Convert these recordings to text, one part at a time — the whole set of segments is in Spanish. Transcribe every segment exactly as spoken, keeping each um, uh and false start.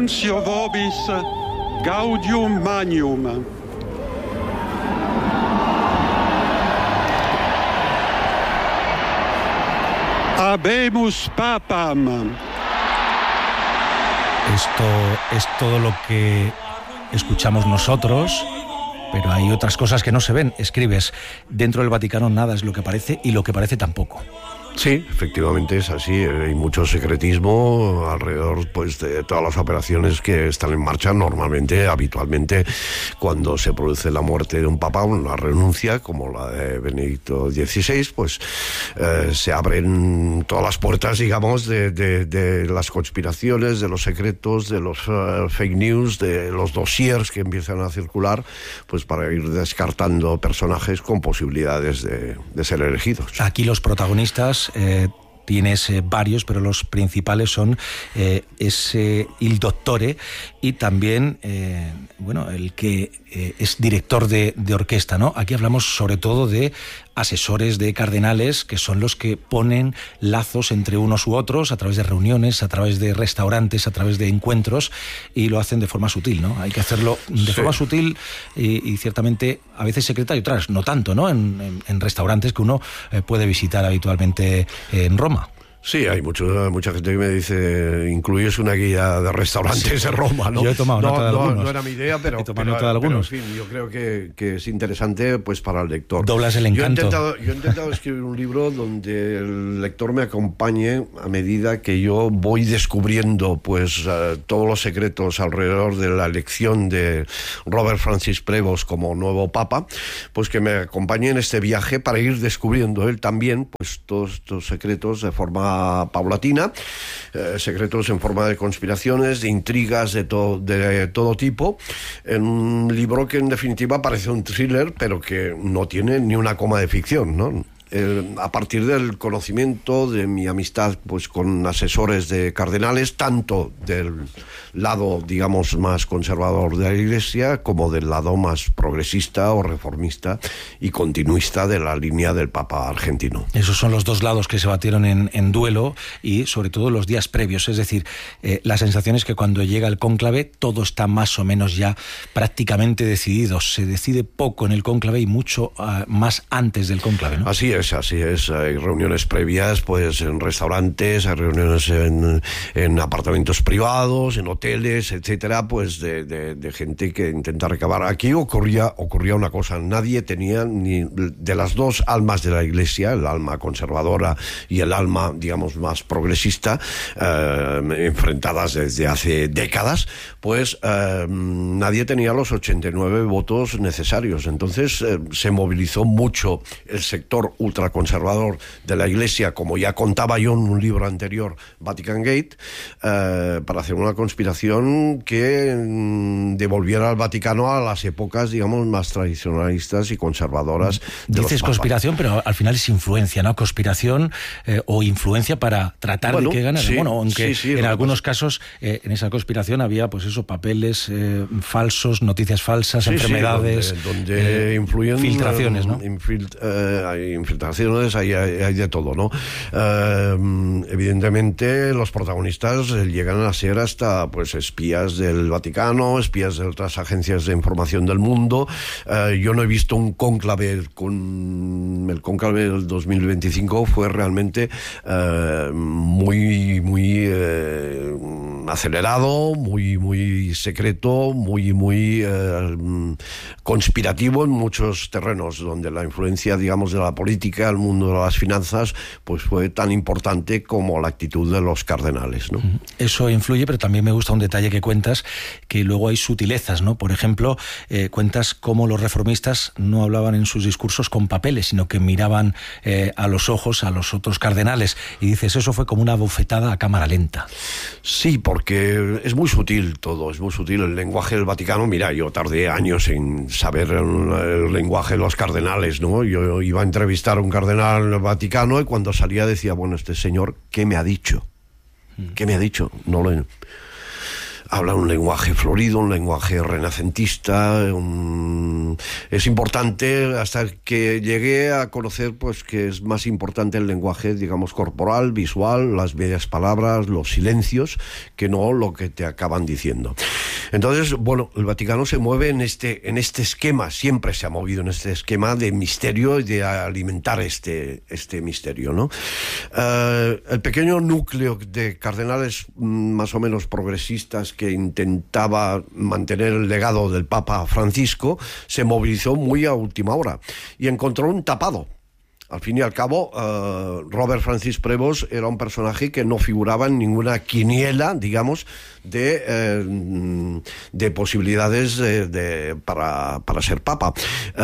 annuncio vobis gaudium magnum. Habemus papam. Esto es todo lo que escuchamos nosotros, pero hay otras cosas que no se ven. Escribes, dentro del Vaticano nada es lo que parece y lo que parece tampoco. Sí, efectivamente es así. Hay mucho secretismo alrededor, pues, de todas las operaciones que están en marcha. Normalmente, habitualmente, cuando se produce la muerte de un papa, una renuncia como la de Benedicto dieciséis, pues eh, se abren todas las puertas, digamos, de, de, de las conspiraciones, de los secretos, de los uh, fake news, de los dossiers que empiezan a circular, pues para ir descartando personajes con posibilidades de, de ser elegidos. Aquí los protagonistas Eh, tienes eh, varios, pero los principales son eh, ese Il Dottore y también eh, bueno, el que eh, es director de, de orquesta, ¿no? Aquí hablamos sobre todo de asesores de cardenales, que son los que ponen lazos entre unos u otros a través de reuniones, a través de restaurantes, a través de encuentros, y lo hacen de forma sutil, ¿no? Hay que hacerlo de sí. forma sutil y, y ciertamente a veces secreta y otras no tanto, ¿no? En, en, en restaurantes que uno eh, puede visitar habitualmente en Roma. Sí, hay mucho, mucha gente que me dice, incluyes una guía de restaurantes sí. de Roma, ¿no? Yo he tomado no, nota de no, algunos. No era mi idea, pero, he tomado pero, nota de algunos. pero en fin, yo creo que, que es interesante, pues, para el lector. Doblas el encanto. Yo he intentado, yo he intentado escribir un libro donde el lector me acompañe a medida que yo voy descubriendo, pues, uh, todos los secretos alrededor de la elección de Robert Francis Prevost como nuevo papa, pues que me acompañe en este viaje para ir descubriendo él también, pues, todos estos secretos de forma paulatina. Eh, secretos en forma de conspiraciones, de intrigas de, to- de todo tipo, en un libro que en definitiva parece un thriller, pero que no tiene ni una coma de ficción, ¿no? Eh, a partir del conocimiento de mi amistad, pues, con asesores de cardenales, tanto del lado, digamos, más conservador de la Iglesia como del lado más progresista o reformista y continuista de la línea del Papa argentino. Esos son los dos lados que se batieron en, en duelo, y sobre todo los días previos, es decir, eh, la sensación es que cuando llega el cónclave todo está más o menos ya prácticamente decidido. Se decide poco en el cónclave y mucho uh, más antes del cónclave, ¿no? Así es. Así es, hay reuniones previas, pues, en restaurantes, hay reuniones en, en apartamentos privados, en hoteles, etcétera, pues de, de, de gente que intenta recabar. Aquí ocurría, ocurría una cosa, nadie tenía ni de las dos almas de la Iglesia, el alma conservadora y el alma, digamos, más progresista, eh, enfrentadas desde hace décadas, pues eh, nadie tenía los ochenta y nueve votos necesarios. Entonces eh, se movilizó mucho el sector ultraconservador de la Iglesia, como ya contaba yo en un libro anterior, Vatican Gate, eh, para hacer una conspiración que mm, devolviera al Vaticano a las épocas, digamos, más tradicionalistas y conservadoras de Dices los papas. Conspiración, pero al final es influencia, ¿no? Conspiración eh, o influencia para tratar bueno, de que ganara. Sí, bueno, aunque sí, sí, en algunos pasa. casos eh, en esa conspiración había, pues eso, papeles eh, falsos, noticias falsas, sí, enfermedades, sí, donde, donde eh, influyen filtraciones, ¿no? Infilt, eh, hay infiltraciones, hay, hay, hay de todo, ¿no? Eh, evidentemente los protagonistas llegan a ser hasta, pues, espías del Vaticano, espías de otras agencias de información del mundo. Eh, yo no he visto un cónclave con el cónclave del dos mil veinticinco, fue realmente eh, muy muy eh, acelerado, muy muy secreto, muy muy eh, conspirativo en muchos terrenos, donde la influencia, digamos, de la política, el mundo de las finanzas, pues fue tan importante como la actitud de los cardenales, ¿no? Eso influye, pero también me gusta un detalle que cuentas, que luego hay sutilezas, ¿no? Por ejemplo, eh, cuentas cómo los reformistas no hablaban en sus discursos con papeles, sino que miraban eh, a los ojos a los otros cardenales, y dices, eso fue como una bofetada a cámara lenta. Sí, porque es muy sutil todo, es muy sutil el lenguaje del Vaticano. Mira, yo tardé años en saber el, el lenguaje de los cardenales, ¿no? Yo iba a entrevistar a un cardenal vaticano y cuando salía decía, bueno, este señor, ¿qué me ha dicho? ¿Qué me ha dicho? No lo... habla un lenguaje florido, un lenguaje renacentista. Un... Es importante, hasta que llegué a conocer pues que es más importante el lenguaje, digamos, corporal, visual, las bellas palabras, los silencios, que no lo que te acaban diciendo. Entonces, bueno, el Vaticano se mueve en este, en este esquema, siempre se ha movido en este esquema de misterio y de alimentar este, este misterio, ¿no? Uh, el pequeño núcleo de cardenales más o menos progresistas que intentaba mantener el legado del Papa Francisco se movilizó muy a última hora y encontró un tapado. Al fin y al cabo, uh, Robert Francis Prevost era un personaje que no figuraba en ninguna quiniela, digamos, de, eh, de posibilidades de, de, para, para ser papa.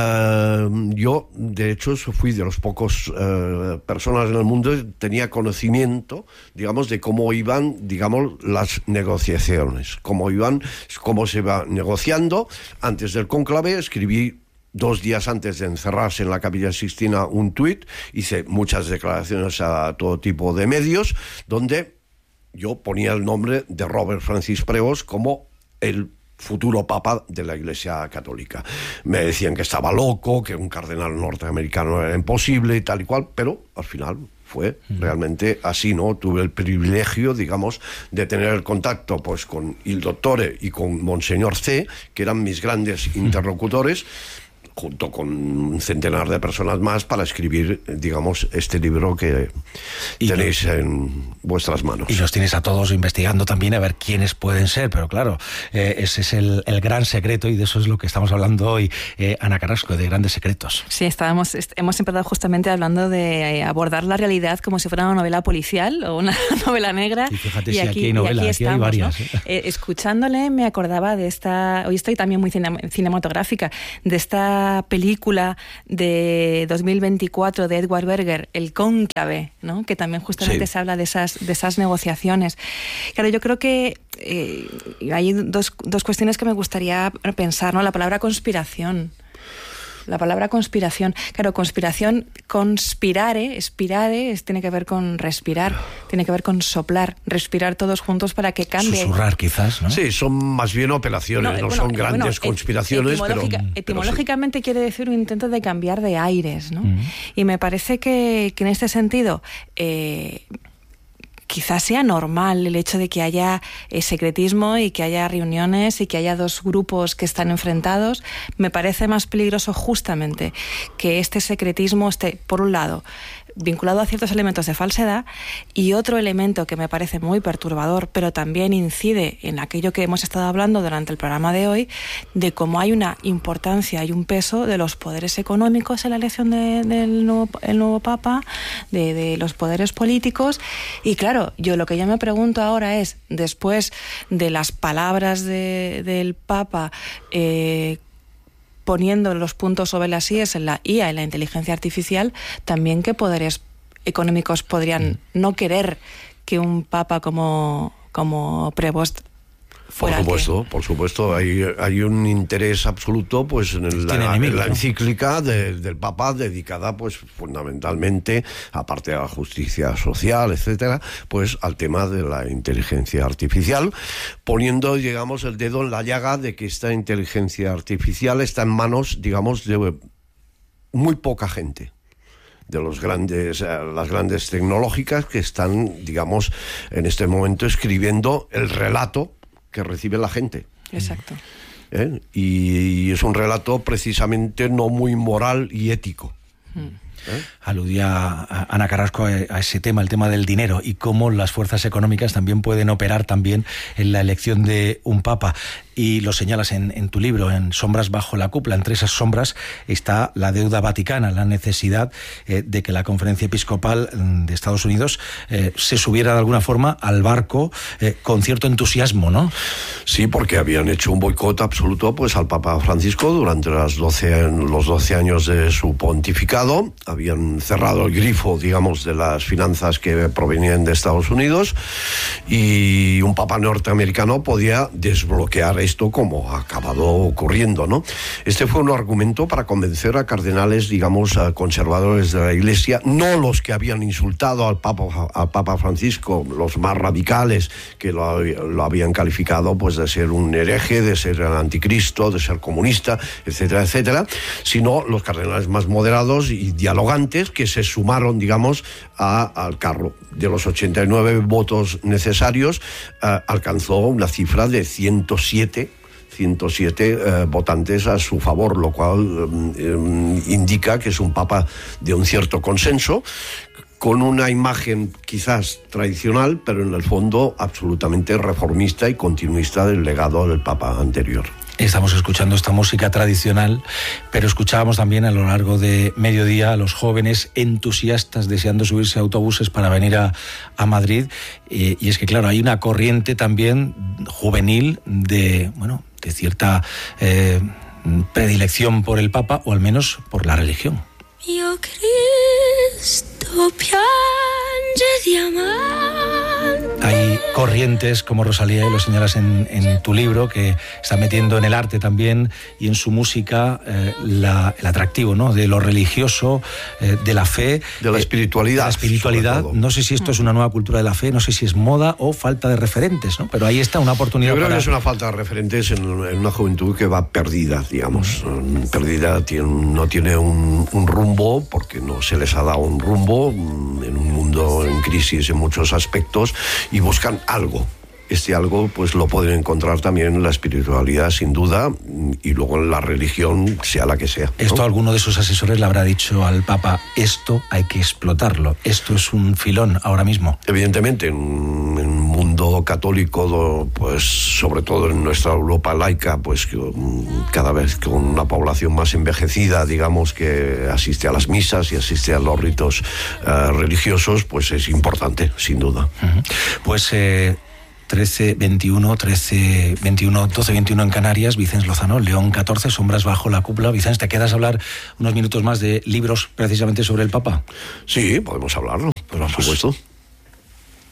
Uh, yo, de hecho, fui de los pocos uh, personas en el mundo que tenía conocimiento, digamos, de cómo iban, digamos, las negociaciones, cómo iban, cómo se iba negociando. Antes del cónclave escribí dos días antes de encerrarse en la Capilla Sixtina un tuit, hice muchas declaraciones a todo tipo de medios, donde yo ponía el nombre de Robert Francis Prevost como el futuro papa de la Iglesia Católica. Me decían que estaba loco, que un cardenal norteamericano era imposible y tal y cual, pero al final fue realmente así, ¿no? Tuve el privilegio, digamos, de tener el contacto pues con il Dottore y con Monseñor C, que eran mis grandes interlocutores, junto con un centenar de personas más, para escribir, digamos, este libro que y tenéis lo, en vuestras manos. Y los tienes a todos investigando también a ver quiénes pueden ser, pero claro, eh, ese es el, el gran secreto, y de eso es lo que estamos hablando hoy, eh, Ana Carrasco, de grandes secretos. Sí, estábamos, hemos empezado justamente hablando de abordar la realidad como si fuera una novela policial o una novela negra. Y fíjate, y si aquí, aquí hay novela, aquí, aquí estamos, hay varias. ¿no? ¿eh? Eh, escuchándole me acordaba de esta, hoy estoy también muy cine, cinematográfica, de esta película de dos mil veinticuatro de Edward Berger, El Cónclave, ¿no? Que también justamente sí. se habla de esas, de esas negociaciones. Claro, yo creo que eh, hay dos, dos cuestiones que me gustaría pensar, ¿no? La palabra conspiración. La palabra conspiración. Claro, conspiración, conspirare, spirare, es, tiene que ver con respirar, tiene que ver con soplar, respirar todos juntos para que cambie. Susurrar, quizás, ¿no? Sí, son más bien operaciones, no, no bueno, son grandes bueno, conspiraciones, etimológica, pero... Etimológicamente pero sí. quiere decir un intento de cambiar de aires, ¿no? Mm. Y me parece que, que en este sentido... Eh, quizás sea normal el hecho de que haya eh, secretismo y que haya reuniones y que haya dos grupos que están enfrentados. Me parece más peligroso justamente que este secretismo esté, por un lado, vinculado a ciertos elementos de falsedad, y otro elemento que me parece muy perturbador, pero también incide en aquello que hemos estado hablando durante el programa de hoy, de cómo hay una importancia y un peso de los poderes económicos en la elección de, del nuevo, el nuevo Papa, de, de los poderes políticos. Y claro, yo lo que yo me pregunto ahora es, después de las palabras de, del Papa, eh, poniendo los puntos sobre las íes en la I A, en la inteligencia artificial, también qué poderes económicos podrían no querer que un papa como, como Prevost Por supuesto, que... por supuesto, hay, hay un interés absoluto pues en, el, la, enemigo, en la encíclica ¿no? de, del Papa, dedicada pues fundamentalmente, aparte de la justicia social, etcétera, pues al tema de la inteligencia artificial, poniendo, digamos, el dedo en la llaga de que esta inteligencia artificial está en manos, digamos, de muy poca gente, de los grandes, las grandes tecnológicas que están, digamos, en este momento escribiendo el relato que recibe la gente. Exacto. ¿Eh? Y, y es un relato precisamente no muy moral y ético. Mm. ¿Eh? Aludía a Ana Carrasco a ese tema, el tema del dinero, y cómo las fuerzas económicas también pueden operar también en la elección de un papa. Y lo señalas en, en tu libro, en Sombras bajo la cúpula. Entre esas sombras está la deuda vaticana, la necesidad eh, de que la Conferencia Episcopal de Estados Unidos eh, se subiera de alguna forma al barco eh, con cierto entusiasmo, ¿no? Sí, porque habían hecho un boicot absoluto pues al Papa Francisco durante las doce, los doce años de su pontificado. Habían cerrado el grifo, digamos, de las finanzas que provenían de Estados Unidos, y un papa norteamericano podía desbloquear esto como ha acabado ocurriendo, ¿no? Este fue un argumento para convencer a cardenales, digamos, a conservadores de la Iglesia, no los que habían insultado al Papa, al Papa Francisco, los más radicales, que lo, lo habían calificado pues de ser un hereje, de ser el anticristo, de ser comunista, etcétera, etcétera, sino los cardenales más moderados y dialogantes que se sumaron, digamos, a, al carro. De los ochenta y nueve votos necesarios, eh, alcanzó una cifra de ciento siete eh, votantes a su favor, lo cual eh, indica que es un papa de un cierto consenso, con una imagen quizás tradicional, pero en el fondo absolutamente reformista y continuista del legado del papa anterior. Estamos escuchando esta música tradicional, pero escuchábamos también a lo largo de mediodía a los jóvenes entusiastas deseando subirse a autobuses para venir a, a Madrid. Eh, y es que, claro, hay una corriente también juvenil de, bueno, de cierta eh, predilección por el Papa, o al menos por la religión. Io Cristo piange diamante. Hay corrientes, como Rosalía, y lo señalas en, en tu libro, que está metiendo en el arte también y en su música eh, la, el atractivo, ¿no?, de lo religioso, eh, de la fe. De la espiritualidad. Eh, la espiritualidad. No sé si esto es una nueva cultura de la fe, no sé si es moda o falta de referentes, ¿no? Pero ahí está una oportunidad. Yo creo para... que es una falta de referentes en, en una juventud que va perdida, digamos. Mm. Perdida, tiene, no tiene un, un rumbo, porque no se les ha dado un rumbo, en un mundo en crisis en muchos aspectos, y buscan algo. Este algo pues lo pueden encontrar también en la espiritualidad, sin duda, y luego en la religión, sea la que sea, ¿no? Esto alguno de sus asesores le habrá dicho al Papa: esto hay que explotarlo, esto es un filón ahora mismo. Evidentemente, en, en un mundo católico, pues sobre todo en nuestra Europa laica, pues cada vez con una población más envejecida, digamos, que asiste a las misas y asiste a los ritos uh, religiosos, pues es importante, sin duda. Uh-huh. Pues... Eh... trece veintiuno, trece veintiuno, doce veintiuno en Canarias. Vicens Lozano, León catorce, Sombras bajo la cúpula. Vicens, ¿te quedas a hablar unos minutos más de libros precisamente sobre el Papa? Sí, podemos hablarlo, Pues vamos. por supuesto.